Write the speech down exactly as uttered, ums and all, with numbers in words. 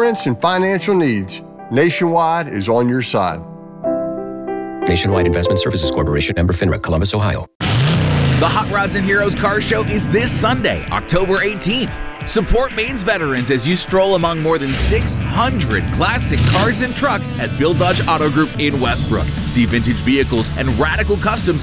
insurance and financial needs, Nationwide is on your side. Nationwide Investment Services Corporation, member FINRA, Columbus, Ohio. The Hot Rods and Heroes Car Show is this Sunday, October eighteenth. Support Maine's veterans as you stroll among more than six hundred classic cars and trucks at Bill Dodge Auto Group in Westbrook. See vintage vehicles and radical customs